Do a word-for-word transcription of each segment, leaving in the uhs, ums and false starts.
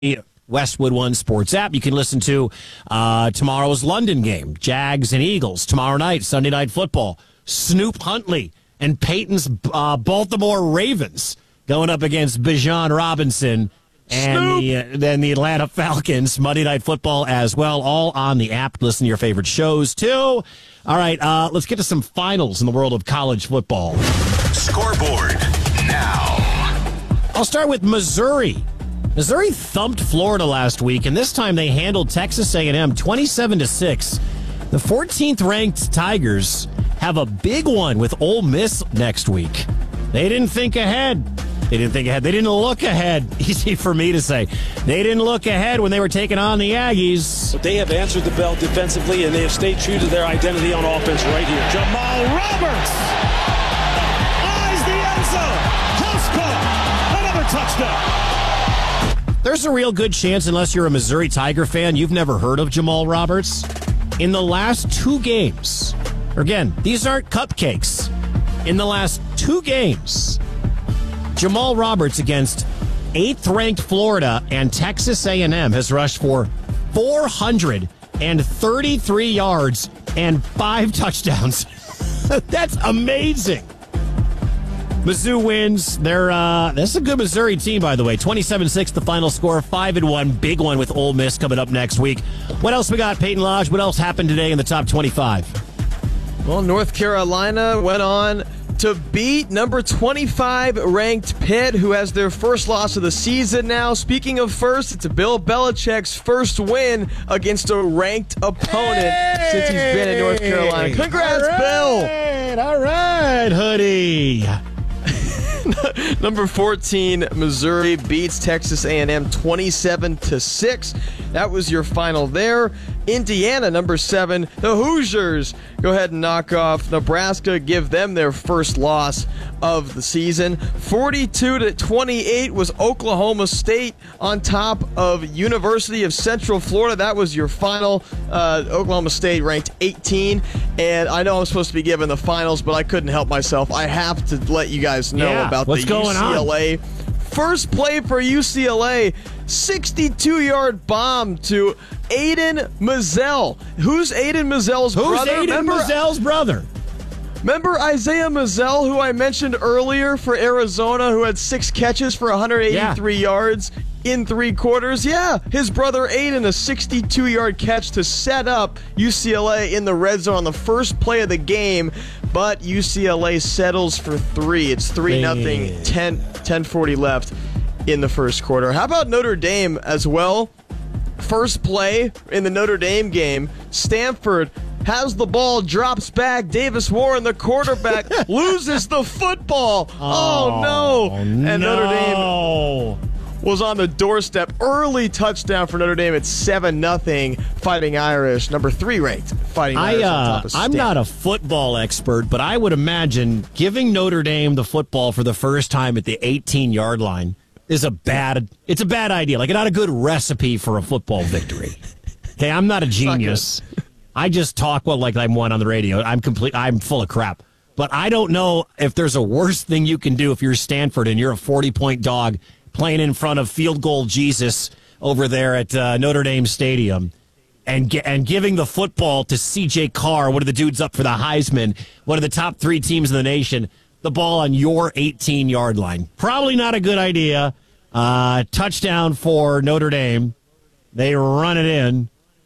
Westwood One Sports app. You can listen to uh, tomorrow's London game, Jags and Eagles. Tomorrow night, Sunday Night Football, Snoop Huntley and Peyton's uh, Baltimore Ravens going up against Bijan Robinson and the, uh, then the Atlanta Falcons. Monday Night Football as well, all on the app. Listen to your favorite shows, too. All right, uh, let's get to some finals in the world of college football. Scoreboard now. I'll start with Missouri. Missouri thumped Florida last week, and this time they handled Texas A and M twenty-seven to six. The fourteenth-ranked Tigers have a big one with Ole Miss next week. They didn't think ahead. They didn't think ahead. They didn't look ahead. Easy for me to say. They didn't look ahead when they were taking on the Aggies. But they have answered the bell defensively, and they have stayed true to their identity on offense right here. Jamal Roberts eyes the end zone. Close call. Another touchdown. There's a real good chance, unless you're a Missouri Tiger fan, you've never heard of Jamal Roberts. In the last two games, again, these aren't cupcakes. In the last two games, Jamal Roberts against eighth-ranked Florida and Texas A and M has rushed for four hundred thirty-three yards and five touchdowns. That's amazing. Mizzou wins. They're uh, this is a good Missouri team, by the way. twenty-seven six the final score, five and one. Big one with Ole Miss coming up next week. What else we got, Peyton Lodge? What else happened today in the top twenty-five? Well, North Carolina went on to beat number twenty-five ranked Pitt, who has their first loss of the season now. Speaking of first, it's Bill Belichick's first win against a ranked opponent hey! since he's been in North Carolina. Congrats, all right, Bill! All right, hoodie. Number fourteen, Missouri beats Texas A and M twenty-seven to six. That was your final there. Indiana, number seven, the Hoosiers go ahead and knock off Nebraska, give them their first loss of the season. forty-two to twenty-eight was Oklahoma State on top of University of Central Florida. That was your final. Uh, Oklahoma State ranked eighteen, and I know I'm supposed to be giving the finals, but I couldn't help myself. I have to let you guys know yeah, about what's the going U C L A. on? First play for U C L A, sixty-two-yard bomb to Aiden Mazzell. Who's Aiden Mazzell's Who's brother? Aiden Remember, Mazzell's brother? Remember Isaiah Mazzell, who I mentioned earlier for Arizona, who had six catches for one hundred eighty-three yeah. yards in three quarters? Yeah, his brother Aiden, a sixty-two-yard catch to set up U C L A in the red zone on the first play of the game, but U C L A settles for three. It's three nothing, ten forty left in the first quarter. How about Notre Dame as well? First play in the Notre Dame game, Stanford has the ball, drops back. Davis Warren, the quarterback, loses the football. Oh, oh no. And no. Notre Dame was on the doorstep. Early touchdown for Notre Dame at seven nothing. Fighting Irish, number three ranked. Fighting Irish I, uh, on top of I'm not a football expert, but I would imagine giving Notre Dame the football for the first time at the eighteen-yard line is a bad, it's a bad idea. Like, not a good recipe for a football victory. Okay, I'm not a genius. I just talk well like I'm one on the radio. I'm complete. I'm full of crap. But I don't know if there's a worse thing you can do if you're Stanford and you're a forty-point dog playing in front of field goal Jesus over there at uh, Notre Dame Stadium and ge- and giving the football to C J Carr, one of the dudes up for the Heisman, one of the top three teams in the nation, the ball on your eighteen-yard line. Probably not a good idea. Uh, touchdown for Notre Dame. They run it in.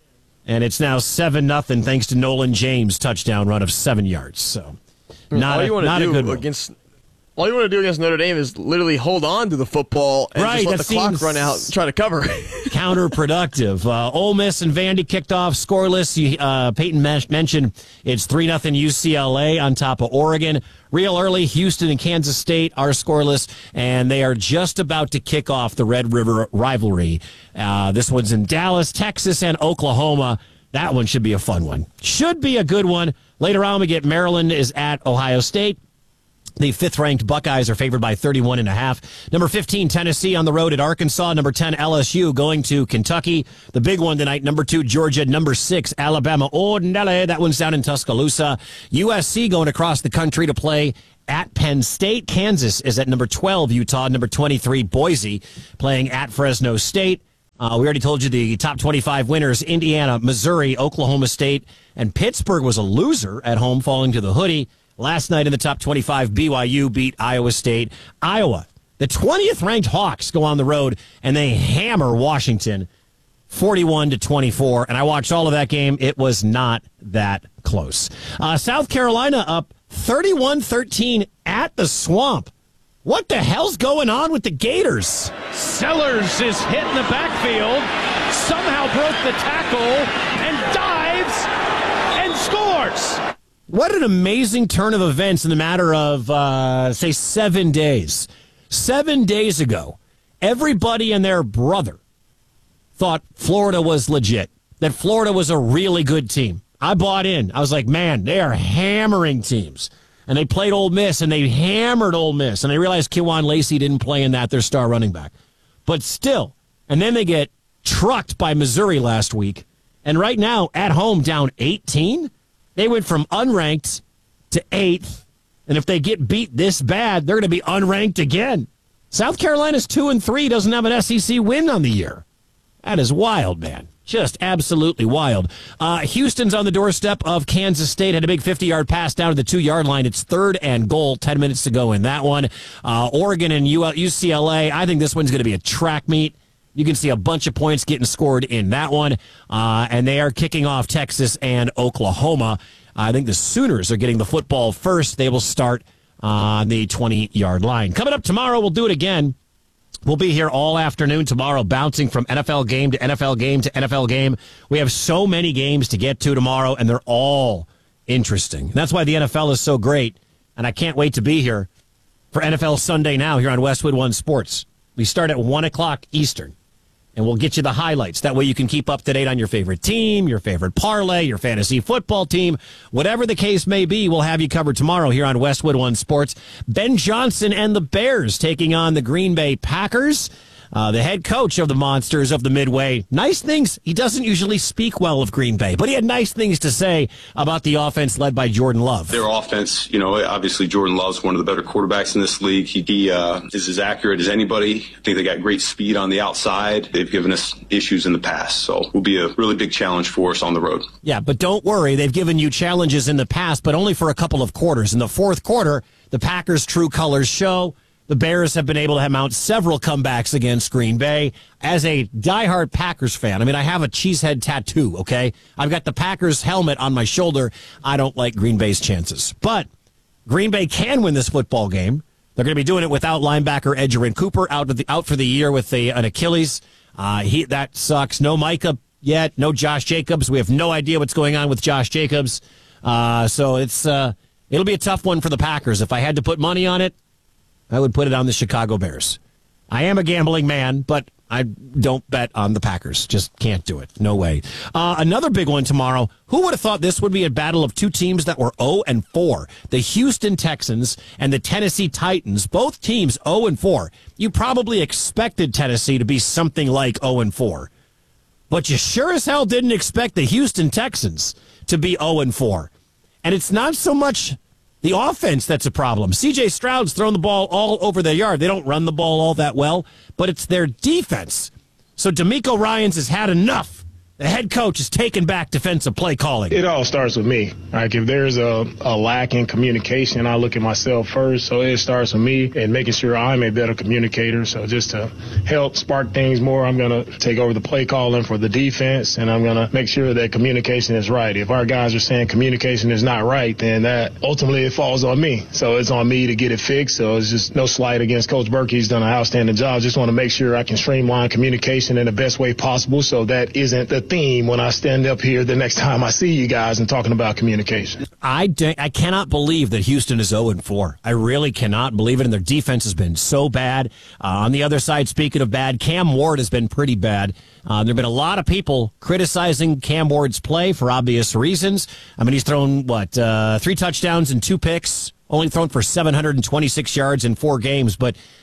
And it's now seven nothing thanks to Nolan James' touchdown run of seven yards. So, not, all you a, not do a good one. Against, all you want to do against Notre Dame is literally hold on to the football and right, just let the clock run out and try to cover. Counterproductive. Uh, Ole Miss and Vandy kicked off scoreless. You, uh, Peyton mentioned it's three nothing U C L A on top of Oregon. Real early, Houston and Kansas State are scoreless, and they are just about to kick off the Red River rivalry. Uh, this one's in Dallas, Texas, and Oklahoma. That one should be a fun one. Should be a good one. Later on, we get Maryland is at Ohio State. The fifth-ranked Buckeyes are favored by thirty-one and a half. Number fifteen, Tennessee on the road at Arkansas. Number ten, L S U going to Kentucky. The big one tonight, number two, Georgia. Number six, Alabama. Ordinale, that one's down in Tuscaloosa. U S C going across the country to play at Penn State. Kansas is at number twelve, Utah. Number twenty-three, Boise, playing at Fresno State. Uh, we already told you the top twenty-five winners: Indiana, Missouri, Oklahoma State, and Pittsburgh was a loser at home, falling to the hoodie. Last night in the top twenty-five, B Y U beat Iowa State. Iowa, the twentieth ranked Hawks, go on the road and they hammer Washington forty-one to twenty-four. And I watched all of that game. It was not that close. Uh, South Carolina up thirty-one thirteen at the Swamp. What the hell's going on with the Gators? Sellers is hit in the backfield, somehow broke the tackle, and dives and scores. What an amazing turn of events in the matter of, uh, say, seven days. Seven days ago, everybody and their brother thought Florida was legit, that Florida was a really good team. I bought in. I was like, man, they are hammering teams. And they played Ole Miss, and they hammered Ole Miss. And they realized Kewan Lacey didn't play in that, their star running back. But still, and then they get trucked by Missouri last week. And right now, at home, down eighteen. They went from unranked to eighth, and if they get beat this bad, they're going to be unranked again. South Carolina's two and three, doesn't have an S E C win on the year. That is wild, man. Just absolutely wild. Uh, Houston's on the doorstep of Kansas State. Had a big fifty-yard pass down to the two-yard line. It's third and goal. Ten minutes to go in that one. Uh, Oregon and U C L A. I think this one's going to be a track meet. You can see a bunch of points getting scored in that one. Uh, and they are kicking off Texas and Oklahoma. I think the Sooners are getting the football first. They will start on the twenty-yard line. Coming up tomorrow, we'll do it again. We'll be here all afternoon tomorrow, bouncing from N F L game to N F L game to N F L game. We have so many games to get to tomorrow, and they're all interesting. And that's why the N F L is so great, and I can't wait to be here for N F L Sunday Now here on Westwood One Sports. We start at one o'clock Eastern, and we'll get you the highlights. That way you can keep up to date on your favorite team, your favorite parlay, your fantasy football team. Whatever the case may be, we'll have you covered tomorrow here on Westwood One Sports. Ben Johnson and the Bears taking on the Green Bay Packers. Uh, the head coach of the Monsters of the Midway. Nice things. He doesn't usually speak well of Green Bay, but he had nice things to say about the offense led by Jordan Love. Their offense, you know, obviously Jordan Love's one of the better quarterbacks in this league. He, he uh, is as accurate as anybody. I think they got great speed on the outside. They've given us issues in the past, so it will be a really big challenge for us on the road. Yeah, but don't worry. They've given you challenges in the past, but only for a couple of quarters. In the fourth quarter, the Packers' true colors show. The Bears have been able to mount several comebacks against Green Bay. As a diehard Packers fan, I mean, I have a cheesehead tattoo, okay? I've got the Packers helmet on my shoulder. I don't like Green Bay's chances. But Green Bay can win this football game. They're going to be doing it without linebacker Edgerrin Cooper out of the out for the year with a, an Achilles. Uh, he that sucks. No Micah yet. No Josh Jacobs. We have no idea what's going on with Josh Jacobs. Uh, so it's uh, it'll be a tough one for the Packers. If I had to put money on it, I would put it on the Chicago Bears. I am a gambling man, but I don't bet on the Packers. Just can't do it. No way. Uh, another big one tomorrow. Who would have thought this would be a battle of two teams that were oh and four? The Houston Texans and the Tennessee Titans. Both teams oh and four. You probably expected Tennessee to be something like oh and four. But you sure as hell didn't expect the Houston Texans to be oh and four. And it's not so much the offense that's a problem. C J Stroud's thrown the ball all over their yard. They don't run the ball all that well, but it's their defense. So DeMeco Ryans has had enough. The head coach is taking back defensive play calling. It all starts with me. Like if there's a, a lack in communication, I look at myself first. So it starts with me and making sure I'm a better communicator. So just to help spark things more, I'm going to take over the play calling for the defense, and I'm going to make sure that communication is right. If our guys are saying communication is not right, then that ultimately it falls on me. So it's on me to get it fixed. So it's just no slight against Coach Burke. He's done an outstanding job. Just want to make sure I can streamline communication in the best way possible so that isn't the theme when I stand up here the next time I see you guys and talking about communication. I, de- I cannot believe that Houston is oh and four. I really cannot believe it, and their defense has been so bad. Uh, on the other side, speaking of bad, Cam Ward has been pretty bad. Uh, there have been a lot of people criticizing Cam Ward's play for obvious reasons. I mean, he's thrown, what, uh, three touchdowns and two picks, only thrown for seven hundred twenty-six yards in four games, but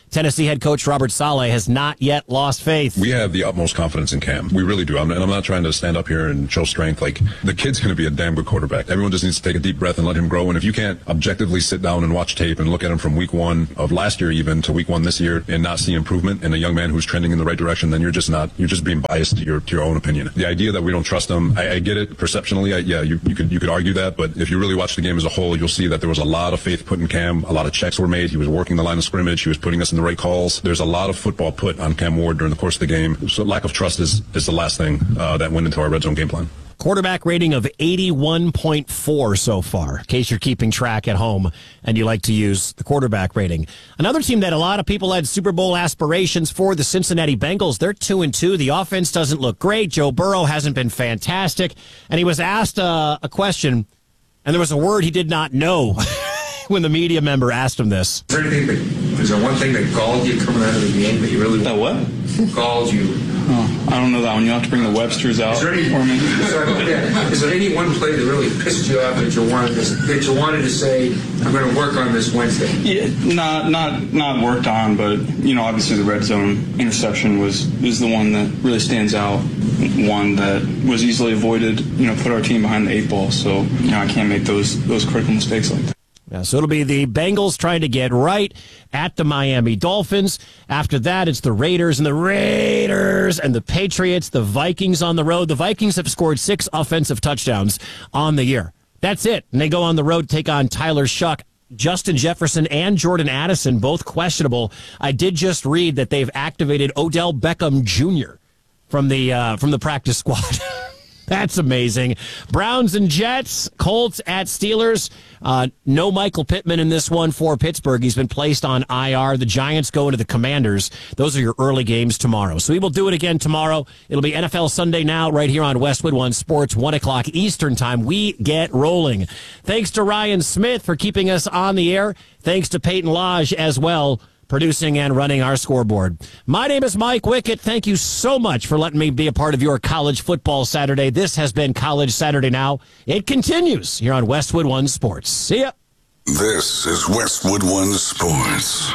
Tennessee head coach Robert Saleh has not yet lost faith. We have the utmost confidence in Cam. We really do. I'm, and I'm not trying to stand up here and show strength. Like, the kid's going to be a damn good quarterback. Everyone just needs to take a deep breath and let him grow. And if you can't objectively sit down and watch tape and look at him from week one of last year even to week one this year and not see improvement in a young man who's trending in the right direction, then you're just not, you're just being biased to your, to your own opinion. The idea that we don't trust him, I, I get it perceptionally. I, yeah, you, you could, you could argue that, but if you really watch the game as a whole, you'll see that there was a lot of faith put in Cam. A lot of checks were made. He was working the line of scrimmage. He was putting us in the right calls. There's a lot of football put on Cam Ward during the course of the game. So lack of trust is, is the last thing uh, that went into our red zone game plan. Quarterback rating of eighty-one point four so far, in case you're keeping track at home and you like to use the quarterback rating. Another team that a lot of people had Super Bowl aspirations for, the Cincinnati Bengals. They're two and two. The offense doesn't look great. Joe Burrow hasn't been fantastic. And he was asked uh, a question, and there was a word he did not know when the media member asked him this. Is there anything that, is there one thing that galled you coming out of the game that you really that what? Galled you? Oh, I don't know that one. You have to bring the Websters out is there any, for me. Yeah. Is there any one play that really pissed you off that you wanted to, that you wanted to say, I'm going to work on this Wednesday? Yeah, not not not worked on, but you know, obviously the red zone interception was is the one that really stands out. One that was easily avoided. You know, put our team behind the eight ball. So you know, I can't make those those critical mistakes like that. Yeah, so it'll be the Bengals trying to get right at the Miami Dolphins. After that, it's the Raiders and the Raiders and the Patriots, the Vikings on the road. The Vikings have scored six offensive touchdowns on the year. That's it. And they go on the road to take on Tyler Shuck, Justin Jefferson, and Jordan Addison, both questionable. I did just read that they've activated Odell Beckham Junior from the uh, from the practice squad. That's amazing. Browns and Jets, Colts at Steelers. Uh, no Michael Pittman in this one for Pittsburgh. He's been placed on I R. The Giants go into the Commanders. Those are your early games tomorrow. So we will do it again tomorrow. It'll be N F L Sunday Now right here on Westwood One Sports, one o'clock Eastern Time. We get rolling. Thanks to Ryan Smith for keeping us on the air. Thanks to Peyton Lodge as well, producing and running our scoreboard. My name is Mike Wickett. Thank you so much for letting me be a part of your college football Saturday. This has been College Saturday Now. It continues here on Westwood One Sports. See ya. This is Westwood One Sports.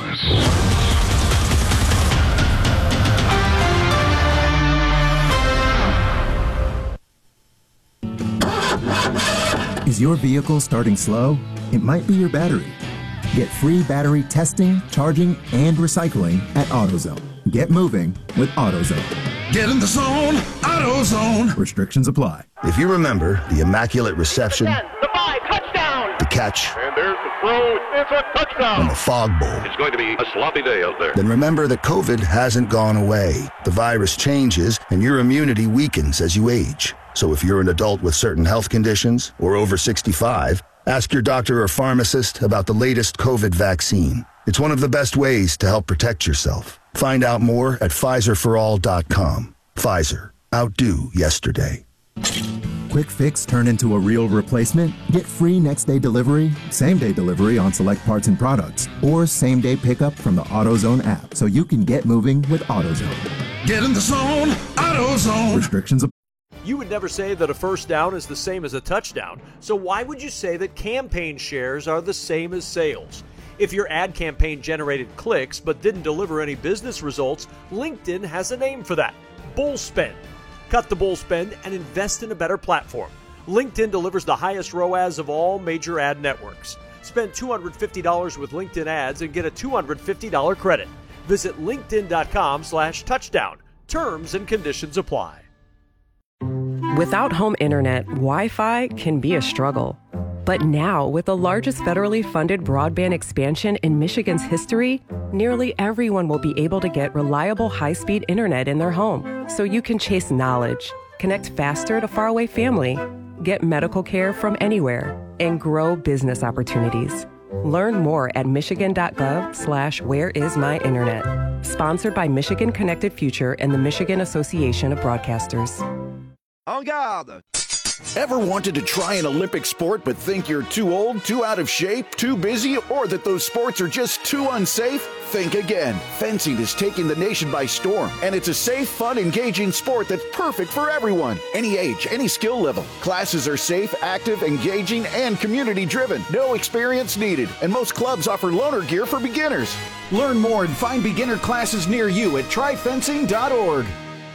Is your vehicle starting slow? It might be your battery. Get free battery testing, charging, and recycling at AutoZone. Get moving with AutoZone. Get in the zone, AutoZone. Restrictions apply. If you remember the immaculate reception, ten, the five, touchdown, the catch, and there's the throw, it's a touchdown, and the fog bowl, it's going to be a sloppy day out there. Then remember that COVID hasn't gone away. The virus changes, and your immunity weakens as you age. So if you're an adult with certain health conditions or over sixty-five, ask your doctor or pharmacist about the latest COVID vaccine. It's one of the best ways to help protect yourself. Find out more at Pfizer for all dot com. Pfizer. Outdo yesterday. Quick fix turn into a real replacement? Get free next day delivery, same day delivery on select parts and products, or same day pickup from the AutoZone app so you can get moving with AutoZone. Get in the zone, AutoZone. Restrictions apply. You would never say that a first down is the same as a touchdown, so why would you say that campaign shares are the same as sales? If your ad campaign generated clicks but didn't deliver any business results, LinkedIn has a name for that: bull spend. Cut the bull spend and invest in a better platform. LinkedIn delivers the highest R O A S of all major ad networks. Spend two hundred fifty dollars with LinkedIn ads and get a two hundred fifty dollars credit. Visit linkedin.com slash touchdown. Terms and conditions apply. Without home internet, Wi-Fi can be a struggle. But now, with the largest federally funded broadband expansion in Michigan's history, nearly everyone will be able to get reliable high-speed internet in their home. So you can chase knowledge, connect faster to faraway family, get medical care from anywhere, and grow business opportunities. Learn more at michigan.gov slash where is my internet. Sponsored by Michigan Connected Future and the Michigan Association of Broadcasters. En garde! Ever wanted to try an Olympic sport but think you're too old, too out of shape, too busy, or that those sports are just too unsafe? Think again. Fencing is taking the nation by storm, and it's a safe, fun, engaging sport that's perfect for everyone. Any age, any skill level. Classes are safe, active, engaging, and community-driven. No experience needed, and most clubs offer loaner gear for beginners. Learn more and find beginner classes near you at try fencing dot org.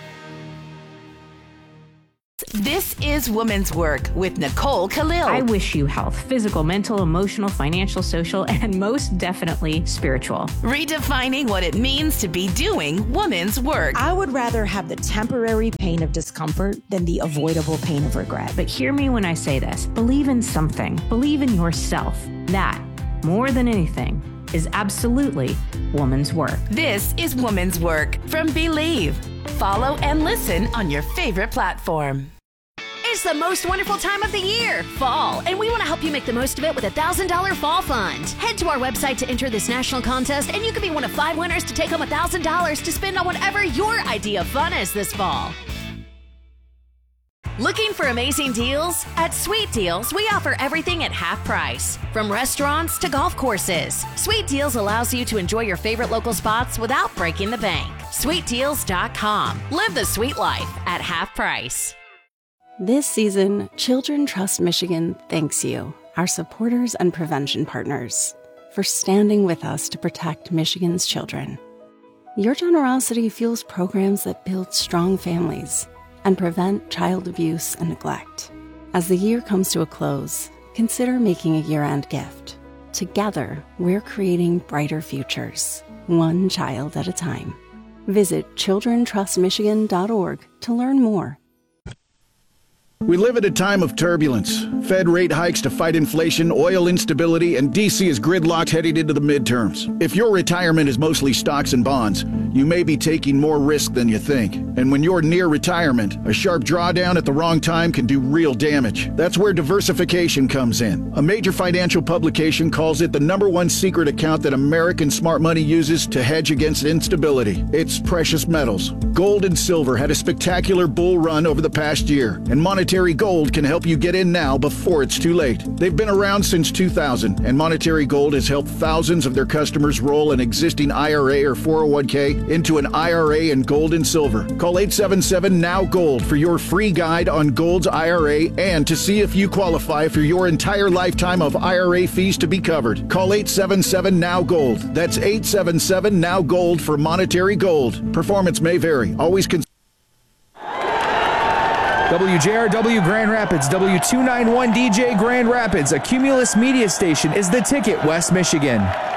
This is Women's Work with Nicole Khalil. I wish you health, physical, mental, emotional, financial, social, and most definitely spiritual. Redefining what it means to be doing women's work. I would rather have the temporary pain of discomfort than the avoidable pain of regret. But hear me when I say this. Believe in something. Believe in yourself. That, more than anything, is absolutely woman's work. This is Woman's Work from Believe. Follow and listen on your favorite platform. It's the most wonderful time of the year, fall, and we want to help you make the most of it with a one thousand dollars Fall Fund. Head to our website to enter this national contest, and you could be one of five winners to take home one thousand dollars to spend on whatever your idea of fun is this fall. Looking for amazing deals? At Sweet Deals, we offer everything at half price, from restaurants to golf courses. Sweet Deals allows you to enjoy your favorite local spots without breaking the bank. sweet deals dot com. Live the sweet life at half price. This season, Children Trust Michigan thanks you, our supporters and prevention partners, for standing with us to protect Michigan's children. Your generosity fuels programs that build strong families and prevent child abuse and neglect. As the year comes to a close, consider making a year-end gift. Together, we're creating brighter futures, one child at a time. Visit children trust michigan dot org to learn more. We live at a time of turbulence. Fed rate hikes to fight inflation, oil instability, and D C is gridlocked heading into the midterms. If your retirement is mostly stocks and bonds, you may be taking more risk than you think. And when you're near retirement, a sharp drawdown at the wrong time can do real damage. That's where diversification comes in. A major financial publication calls it the number one secret account that American smart money uses to hedge against instability. It's precious metals. Gold and silver had a spectacular bull run over the past year, and monetary Gold can help you get in now before it's too late. They've been around since two thousand, and Monetary Gold has helped thousands of their customers roll an existing I R A or four oh one k into an I R A in gold and silver. Call eight seven seven N O W Gold for your free guide on Gold's I R A and to see if you qualify for your entire lifetime of I R A fees to be covered. Call eight seven seven N O W Gold. That's eight seven seven N O W Gold for Monetary Gold. Performance may vary. Always consider. W J R W Grand Rapids, W two ninety-one D J Grand Rapids, a Cumulus media station, is the Ticket, West Michigan.